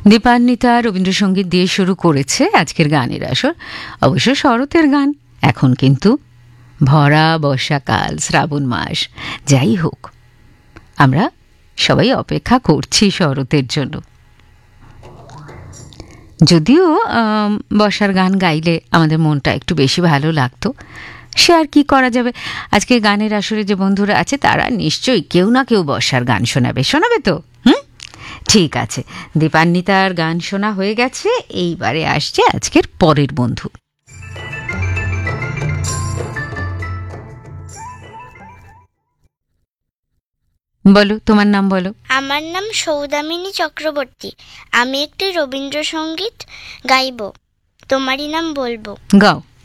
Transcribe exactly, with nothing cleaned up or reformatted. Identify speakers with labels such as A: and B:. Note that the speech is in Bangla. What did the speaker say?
A: দীপান্বিতা রবীন্দ্রসঙ্গীত দিয়ে শুরু করেছে আজকের গানের আসর। অবশ্য শরতের গান, এখন কিন্তু ভরা বর্ষাকাল, শ্রাবণ মাস। যাই হোক, আমরা সবাই অপেক্ষা করছি শরতের জন্য। যদিও বর্ষার গান গাইলে আমাদের মনটা একটু বেশি ভালো লাগতো, সে আর কি করা যাবে। আজকে গানের আসরে যে বন্ধুরা আছে তারা নিশ্চয়ই কেউ না কেউ বর্ষার গান শোনাবে, শোনাবে তো? হুম, ঠিক আছে। দীপান্বিতার গান শোনা হয়ে গেছে, এইবারে আসছে আজকের পরের বন্ধু। বলো, তোমার নাম বলো।
B: আমার নাম সৌদামিনী চক্রবর্তী। আমি একটি রবীন্দ্রসঙ্গীত গাইব, তোমারই নাম বলবো।
A: গাও।